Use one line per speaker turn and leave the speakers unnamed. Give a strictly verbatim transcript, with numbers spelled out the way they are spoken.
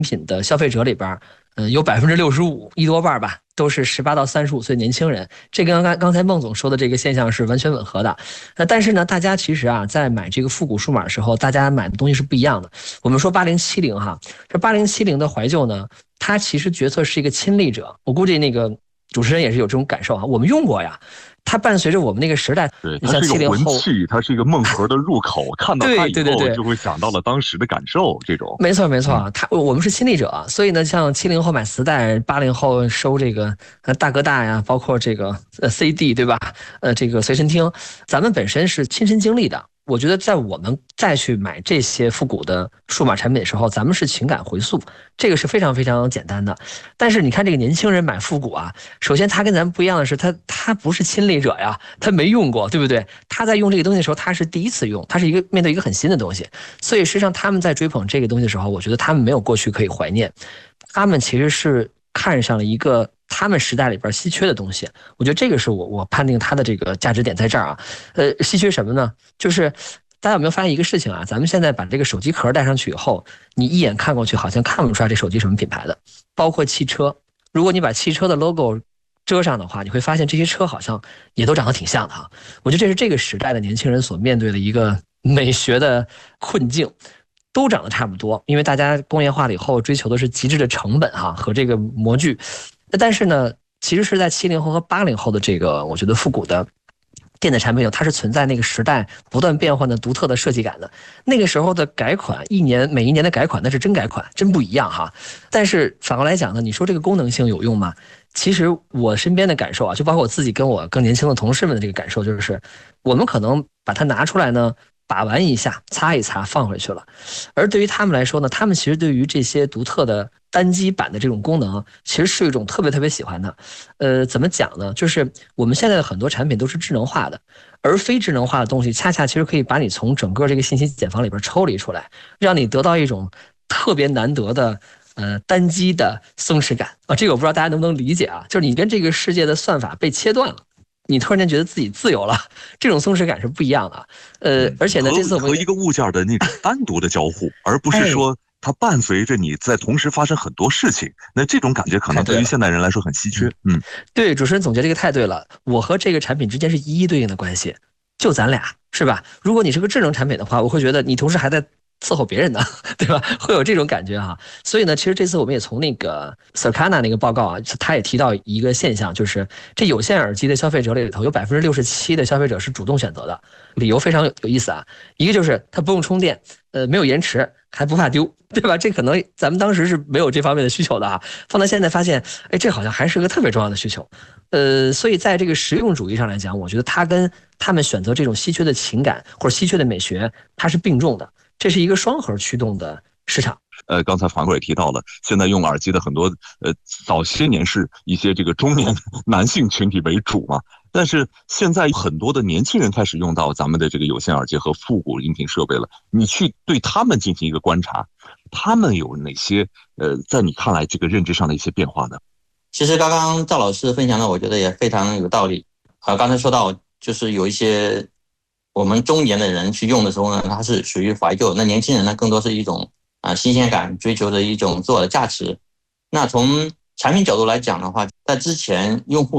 品的消费者里边，嗯，有百分之六十五一多半吧，都是十八到三十五岁年轻人。这跟刚刚才孟总说的这个现象是完全吻合的。那但是呢，大家其实啊，在买这个复古数码的时候，大家买的东西是不一样的。我们说八零七零哈，这八零七零的怀旧呢，它其实角色是一个亲历者。我估计那个主持人也是有这种感受啊，我们用过呀。它伴随着我们那个时代，
对，
你像
它是一个魂
七零后，
器，它是一个梦盒的入口，看到它以
对对对对，
后就会想到了当时的感受，这种。
没错没错啊，他我们是亲历者，所以呢，像七零后买磁带，八零后收这个呃大哥大呀，包括这个呃 C D 对吧？呃，这个随身听，咱们本身是亲身经历的。我觉得在我们再去买这些复古的数码产品的时候，咱们是情感回溯，这个是非常非常简单的。但是你看这个年轻人买复古啊，首先他跟咱们不一样的是，他他不是亲历者呀，他没用过，对不对？他在用这个东西的时候，他是第一次用，他是一个面对一个很新的东西，所以实际上他们在追捧这个东西的时候，我觉得他们没有过去可以怀念，他们其实是看上了一个他们时代里边稀缺的东西。我觉得这个是我我判定它的这个价值点在这儿啊。呃，稀缺什么呢？就是大家有没有发现一个事情啊？咱们现在把这个手机壳戴上去以后，你一眼看过去好像看不出来这手机什么品牌的，包括汽车。如果你把汽车的 logo 遮上的话，你会发现这些车好像也都长得挺像的哈。我觉得这是这个时代的年轻人所面对的一个美学的困境。都长得差不多，因为大家工业化了以后追求的是极致的成本哈和这个模具。但是呢，其实是在七零后和八零后的这个，我觉得复古的电子产品，它是存在那个时代不断变换的独特的设计感的。那个时候的改款，一年每一年的改款，那是真改款，真不一样哈。但是反过来讲呢，你说这个功能性有用吗？其实我身边的感受啊，就包括我自己跟我更年轻的同事们的这个感受，就是我们可能把它拿出来呢，把玩一下，擦一擦，放回去了。而对于他们来说呢，他们其实对于这些独特的单机版的这种功能，其实是一种特别特别喜欢的。呃，怎么讲呢？就是我们现在的很多产品都是智能化的，而非智能化的东西，恰恰其实可以把你从整个这个信息茧房里边抽离出来，让你得到一种特别难得的呃单机的松弛感啊。这个我不知道大家能不能理解啊？就是你跟这个世界的算法被切断了。你突然间觉得自己自由了，这种松弛感是不一样的。呃，而且呢，这次
和一个物件的那种单独的交互，而不是说它伴随着你在同时发生很多事情。那这种感觉可能对于现代人来说很稀缺。嗯，
对，主持人总结这个太对了。我和这个产品之间是一一对应的关系，就咱俩是吧？如果你是个智能产品的话，我会觉得你同时还在伺候别人呢，对吧？会有这种感觉哈。所以呢，其实这次我们也从那个 Circana 那个报告啊，他也提到一个现象，就是这有线耳机的消费者里头有百分之六十七的消费者是主动选择的，理由非常有意思啊。一个就是它不用充电，呃，没有延迟，还不怕丢，对吧？这可能咱们当时是没有这方面的需求的啊，放到现在发现，哎，这好像还是个特别重要的需求。呃，所以在这个实用主义上来讲，我觉得它跟他们选择这种稀缺的情感或者稀缺的美学，它是并重的。这是一个双核驱动的市场。
呃，刚才樊哥也提到了，现在用耳机的很多，呃，早些年是一些这个中年男性群体为主嘛，但是现在很多的年轻人开始用到咱们的这个有线耳机和复古音频设备了。你去对他们进行一个观察，他们有哪些呃，在你看来这个认知上的一些变化呢？
其实刚刚赵老师分享的，我觉得也非常有道理。啊，刚才说到就是有一些我们中年的人去用的时候呢，它是属于怀旧；那年轻人呢，更多是一种啊新鲜感，追求的一种自我的价值。那从产品角度来讲的话，在之前用户